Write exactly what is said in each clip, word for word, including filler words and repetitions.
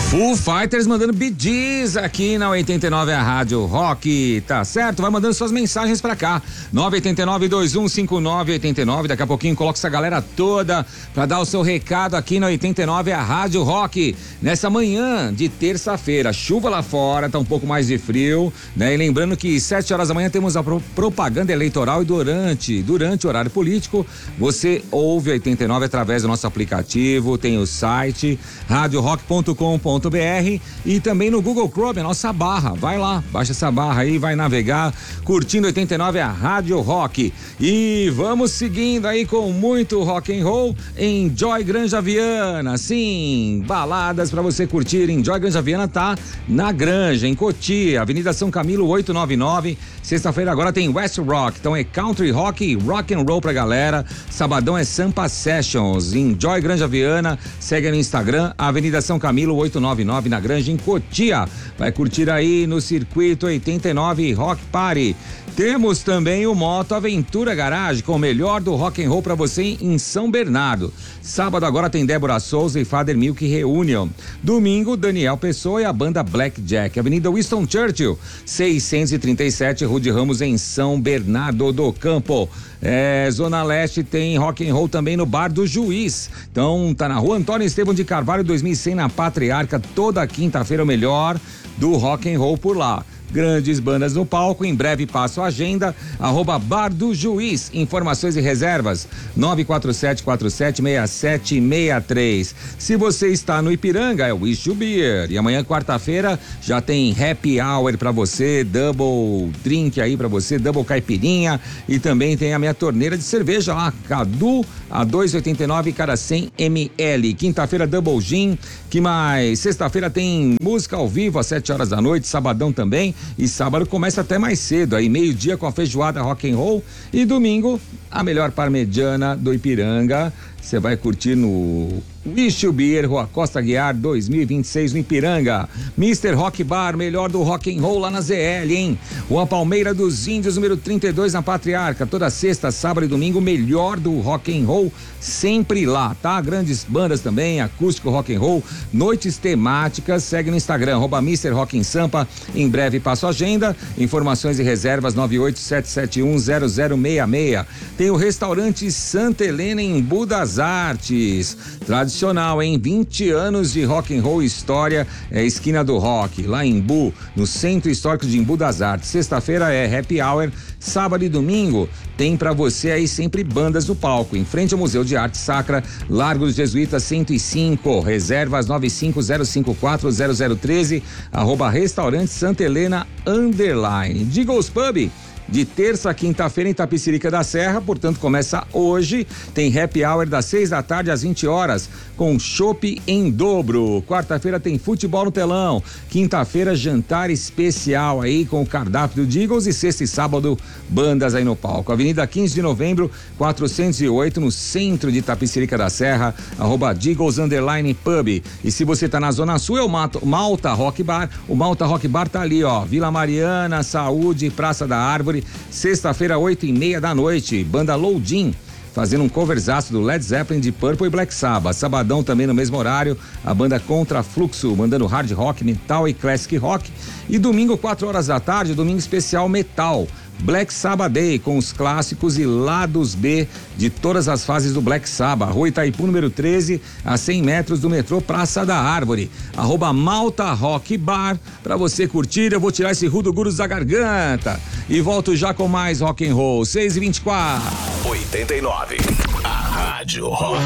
Foo Fighters mandando Bee Gees aqui na oitenta e nove, a Rádio Rock, tá certo? Vai mandando suas mensagens pra cá, nove oito nove, dois um cinco nove oito nove, daqui a pouquinho coloca essa galera toda pra dar o seu recado aqui na oitenta e nove, a Rádio Rock, nessa manhã de terça-feira, chuva lá fora, tá um pouco mais de frio, né? E lembrando que sete horas da manhã temos a pro- propaganda eleitoral e durante, durante o horário político, você ouve oitenta e nove através do nosso aplicativo, tem o site, rádio rock ponto com ponto br e também no Google Chrome, a nossa barra, vai lá, baixa essa barra aí, vai navegar, curtindo oitenta e nove, a Rádio Rock, e vamos seguindo aí com muito rock and roll. Enjoy Granja Viana, sim, baladas pra você curtir. Enjoy Granja Viana tá na Granja, em Cotia, Avenida São Camilo oitocentos e noventa e nove, sexta-feira agora tem West Rock, então é country rock e rock and roll pra galera, sabadão é Sampa Sessions. Enjoy Granja Viana, segue no Instagram, Avenida São Camilo oitocentos e noventa e nove na Granja, em Cotia, vai curtir aí no Circuito oitenta e nove Rock Party. Temos também o Moto Aventura Garage, com o melhor do rock and roll pra você em São Bernardo. Sábado agora tem Débora Souza e Father Milk Reunion. Domingo, Daniel Pessoa e a banda Blackjack, Avenida Winston Churchill, seiscentos e trinta e sete, Rude Ramos, em São Bernardo do Campo. É, Zona Leste tem rock and roll também no Bar do Juiz. Então tá na Rua Antônio Estevão de Carvalho dois mil e cem, na Patriarca, toda quinta-feira o melhor do rock and roll por lá. Grandes bandas no palco, em breve passo a agenda, arroba Bar do Juiz, informações e reservas, nove quatro sete quatro sete seis sete seis três. Se você está no Ipiranga, é o Wish You Beer, e amanhã, quarta-feira, já tem Happy Hour pra você, double drink aí pra você, double caipirinha, e também tem a minha torneira de cerveja lá, Cadu, a dois e oitenta e nove cada cem mililitros. Quinta-feira, double gin, que mais? Sexta-feira tem música ao vivo às sete horas da noite, sabadão também. E sábado começa até mais cedo, aí meio-dia com a feijoada rock and roll, e domingo a melhor parmegiana do Ipiranga. Você vai curtir no Wish You Beer, Rua Costa Guiar dois mil e vinte e seis, no Ipiranga. mister Rock Bar, melhor do rock and roll lá na Z L, hein? Rua Palmeira dos Índios, número trinta e dois, na Patriarca. Toda sexta, sábado e domingo, melhor do rock and roll, sempre lá, tá? Grandes bandas também, acústico, rock and roll, noites temáticas. Segue no Instagram, arroba mister Rock em Sampa. Em breve passo a agenda. Informações e reservas nove oito sete sete um zero zero seis seis. Tem o restaurante Santa Helena em Embu das Artes, tradicional, hein? vinte anos de rock and roll, história, é esquina do rock, lá em Embu, no Centro Histórico de Embu das Artes. Sexta-feira é Happy Hour, sábado e domingo tem pra você aí sempre bandas no palco, em frente ao Museu de Arte Sacra, Largo dos Jesuítas cento e cinco, reservas nove cinco zero cinco quatro zero zero um três, arroba restaurante Santa Helena underline. Digos Pub, de terça a quinta-feira em Itapecerica da Serra, portanto começa hoje, tem Happy Hour das seis da tarde às vinte horas, com chopp em dobro. Quarta-feira tem futebol no telão, quinta-feira jantar especial aí com o cardápio do Eagles, e sexta e sábado bandas aí no palco. Avenida quinze de novembro, quatrocentos e oito, no centro de Itapecerica da Serra, arroba Eagles underline pub. E se você tá na Zona Sul, é o Mato, Malta Rock Bar. O Malta Rock Bar tá ali, ó, Vila Mariana, Saúde, Praça da Árvore. Sexta-feira, oito e meia da noite, banda Loudin, fazendo um coverzaço do Led Zeppelin, de Purple e Black Sabbath. Sabadão também no mesmo horário, a banda Contrafluxo, mandando hard rock, metal e classic rock. E domingo, quatro horas da tarde, domingo especial metal, Black Sabbath Day, com os clássicos e lados B de todas as fases do Black Sabbath. Rua Itaipu, número treze, a cem metros do metrô Praça da Árvore. Arroba Malta Rock Bar, pra você curtir. Eu vou tirar esse rudo gurus da garganta e volto já com mais rock and roll. seis e vinte e quatro. oitenta e nove, a Rádio Rock.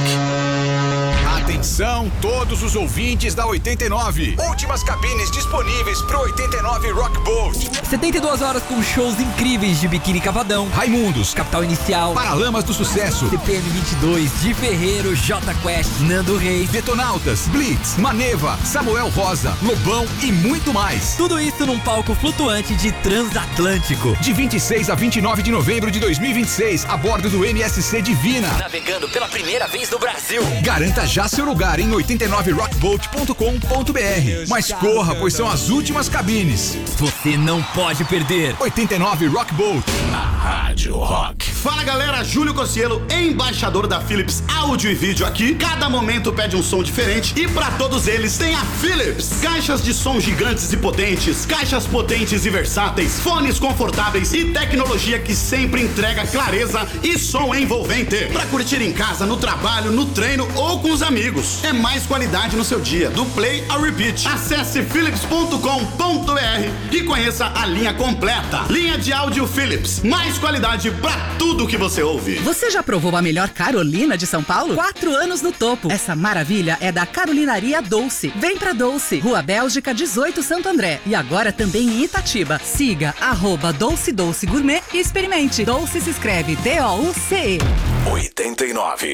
Atenção, todos os ouvintes da oitenta e nove. Últimas cabines disponíveis pro oitenta e nove Rock Boat. setenta e duas horas com shows incríveis de Biquíni Cavadão, Raimundos, Capital Inicial, Paralamas do Sucesso, C P M vinte e dois, Di Ferreiro, J Quest, Nando Reis, Detonautas, Blitz, Maneva, Samuel Rosa, Lobão e muito mais. Tudo isso num palco flutuante de Transatlântico. De vinte e seis a vinte e nove de novembro de dois mil e vinte e seis, a bordo do M S C Divina. Navegando pela primeira vez no Brasil. Garanta já seu lugar em oitenta e nove rockboat ponto com ponto br. Mas corra, pois são as últimas cabines. Você não pode perder. oitenta e nove Rockboat. A Rádio Rock. Fala galera, Júlio Cossielo, embaixador da Philips Áudio e Vídeo aqui. Cada momento pede um som diferente e pra todos eles tem a Philips. Caixas de som gigantes e potentes, caixas potentes e versáteis, fones confortáveis e tecnologia que sempre entrega clareza e som envolvente. Pra curtir em casa, no trabalho, no treino ou com os amigos. É mais qualidade no seu dia, do play ao repeat. Acesse philips ponto com ponto br e conheça a linha completa. Linha de áudio Philips, mais qualidade pra tudo que você ouve. Você já provou a melhor Carolina de São Paulo? Quatro anos no topo. Essa maravilha é da Carolinaria Dolce. Vem pra Dolce, Rua Bélgica dezoito, Santo André. E agora também em Itatiba. Siga arroba Dolce Dolce Gourmet e experimente. Dolce se escreve D O U C E. oitenta e nove.